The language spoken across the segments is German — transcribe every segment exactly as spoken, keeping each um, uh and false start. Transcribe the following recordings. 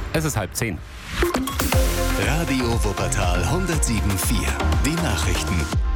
Es ist halb zehn. Radio Wuppertal hundertsieben Komma vier. Die Nachrichten.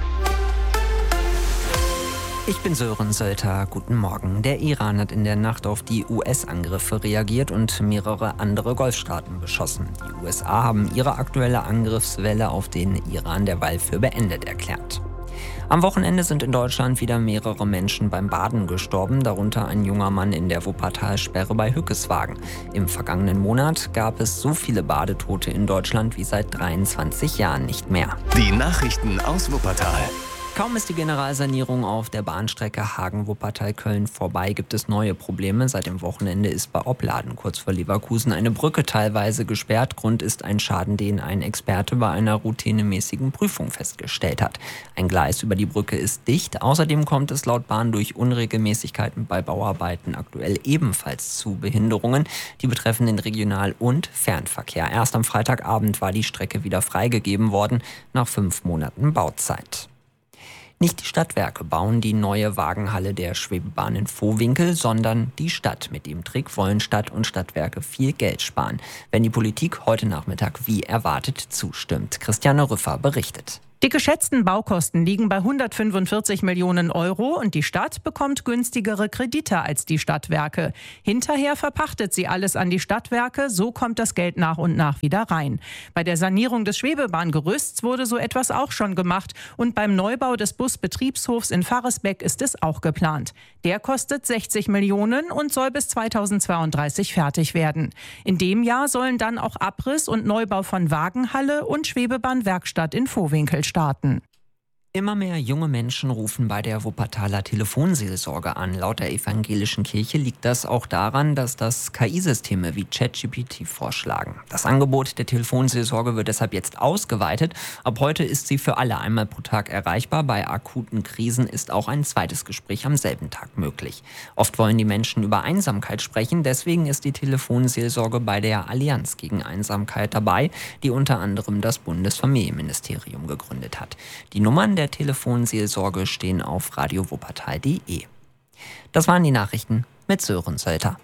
Ich bin Sören Sölter. Guten Morgen. Der Iran hat in der Nacht auf die U S-Angriffe reagiert und mehrere andere Golfstaaten beschossen. Die U S A haben ihre aktuelle Angriffswelle auf den Iran derweil für beendet erklärt. Am Wochenende sind in Deutschland wieder mehrere Menschen beim Baden gestorben, darunter ein junger Mann in der Wuppertalsperre bei Hückeswagen. Im vergangenen Monat gab es so viele Badetote in Deutschland wie seit dreiundzwanzig Jahren nicht mehr. Die Nachrichten aus Wuppertal. Kaum ist die Generalsanierung auf der Bahnstrecke Hagen-Wuppertal-Köln vorbei, gibt es neue Probleme. Seit dem Wochenende ist bei Opladen kurz vor Leverkusen eine Brücke teilweise gesperrt. Grund ist ein Schaden, den ein Experte bei einer routinemäßigen Prüfung festgestellt hat. Ein Gleis über die Brücke ist dicht. Außerdem kommt es laut Bahn durch Unregelmäßigkeiten bei Bauarbeiten aktuell ebenfalls zu Behinderungen. Die betreffen den Regional- und Fernverkehr. Erst am Freitagabend war die Strecke wieder freigegeben worden, nach fünf Monaten Bauzeit. Nicht die Stadtwerke bauen die neue Wagenhalle der Schwebebahn in Vohwinkel, sondern die Stadt. Mit dem Trick wollen Stadt und Stadtwerke viel Geld sparen, wenn die Politik heute Nachmittag wie erwartet zustimmt. Christiane Rüffer berichtet. Die geschätzten Baukosten liegen bei hundertfünfundvierzig Millionen Euro und die Stadt bekommt günstigere Kredite als die Stadtwerke. Hinterher verpachtet sie alles an die Stadtwerke, so kommt das Geld nach und nach wieder rein. Bei der Sanierung des Schwebebahngerüsts wurde so etwas auch schon gemacht und beim Neubau des Busbetriebshofs in Varresbeck ist es auch geplant. Der kostet sechzig Millionen und soll bis zweitausendzweiunddreißig fertig werden. In dem Jahr sollen dann auch Abriss und Neubau von Wagenhalle und Schwebebahnwerkstatt in Vohwinkel starten. Immer mehr junge Menschen rufen bei der Wuppertaler Telefonseelsorge an. Laut der evangelischen Kirche liegt das auch daran, dass das K I-Systeme wie ChatGPT vorschlagen. Das Angebot der Telefonseelsorge wird deshalb jetzt ausgeweitet. Ab heute ist sie für alle einmal pro Tag erreichbar. Bei akuten Krisen ist auch ein zweites Gespräch am selben Tag möglich. Oft wollen die Menschen über Einsamkeit sprechen. Deswegen ist die Telefonseelsorge bei der Allianz gegen Einsamkeit dabei, die unter anderem das Bundesfamilienministerium gegründet hat. Die Nummern der Der Telefonseelsorge stehen auf radiowuppertal punkt de. Das waren die Nachrichten mit Sören Sölter.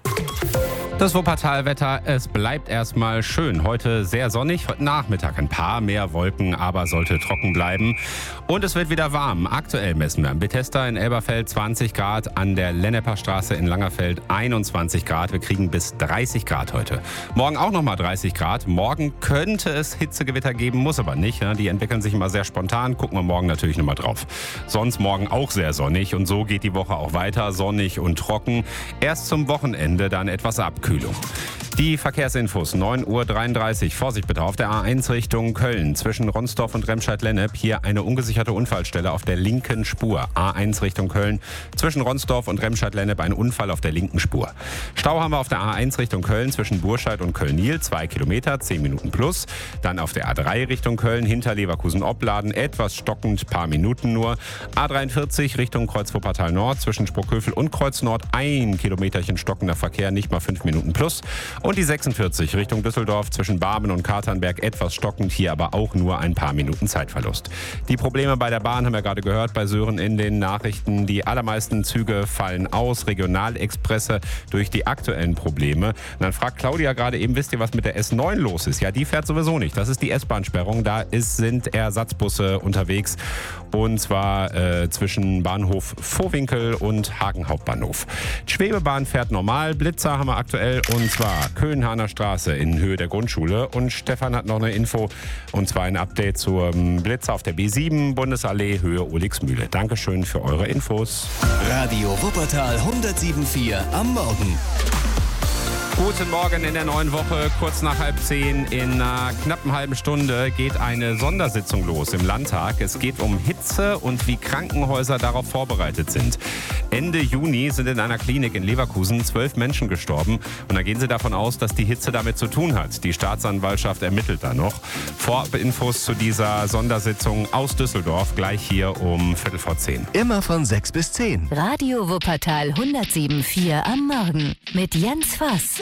Das Wuppertal-Wetter, es bleibt erstmal schön. Heute sehr sonnig, heute Nachmittag ein paar mehr Wolken, aber sollte trocken bleiben. Und es wird wieder warm. Aktuell messen wir am Bethesda in Elberfeld zwanzig Grad, an der Lennepper Straße in Langerfeld einundzwanzig Grad. Wir kriegen bis dreißig Grad heute. Morgen auch nochmal dreißig Grad. Morgen könnte es Hitzegewitter geben, muss aber nicht. Die entwickeln sich immer sehr spontan. Gucken wir morgen natürlich nochmal drauf. Sonst morgen auch sehr sonnig und so geht die Woche auch weiter. Sonnig und trocken. Erst zum Wochenende dann etwas abkühlen. Die Verkehrsinfos, neun Uhr dreiunddreißig. Vorsicht bitte auf der A eins Richtung Köln. Zwischen Ronsdorf und Remscheid-Lennep. Hier eine ungesicherte Unfallstelle auf der linken Spur. A eins Richtung Köln. Zwischen Ronsdorf und Remscheid-Lennep ein Unfall auf der linken Spur. Stau haben wir auf der A eins Richtung Köln. Zwischen Burscheid und Köln-Nil. Zwei Kilometer, zehn Minuten plus. Dann auf der A drei Richtung Köln. Hinter Leverkusen-Opladen. Etwas stockend, paar Minuten nur. A dreiundvierzig Richtung Kreuz-Wuppertal-Nord. Zwischen Sprockhövel und Kreuz-Nord. Ein Kilometerchen stockender Verkehr. Nicht mal fünf Minuten plus. Und die sechsundvierzig Richtung Düsseldorf zwischen Barmen und Katernberg etwas stockend, hier aber auch nur ein paar Minuten Zeitverlust. Die Probleme bei der Bahn haben wir gerade gehört bei Sören in den Nachrichten. Die allermeisten Züge fallen aus, Regionalexpresse durch die aktuellen Probleme. Und dann fragt Claudia gerade eben, wisst ihr, was mit der S neun los ist? Ja, die fährt sowieso nicht. Das ist die S-Bahn-Sperrung. Da ist, sind Ersatzbusse unterwegs und zwar äh, zwischen Bahnhof Vohwinkel und Hagen Hauptbahnhof. Die Schwebebahn fährt normal, Blitzer haben wir aktuell und zwar Köln-Hahner Straße in Höhe der Grundschule. Und Stefan hat noch eine Info, und zwar ein Update zum Blitzer auf der B sieben, Bundesallee, Höhe Olixmühle. Dankeschön für eure Infos. Radio Wuppertal hundertsieben Komma vier am Morgen. Guten Morgen in der neuen Woche, kurz nach halb zehn. In einer knappen halben Stunde geht eine Sondersitzung los im Landtag. Es geht um Hitze und wie Krankenhäuser darauf vorbereitet sind. Ende Juni sind in einer Klinik in Leverkusen zwölf Menschen gestorben. Und da gehen sie davon aus, dass die Hitze damit zu tun hat. Die Staatsanwaltschaft ermittelt da noch. Vorab-Infos zu dieser Sondersitzung aus Düsseldorf gleich hier um Viertel vor zehn. Immer von sechs bis zehn. Radio Wuppertal hundertsieben Komma vier am Morgen mit Jens Voss.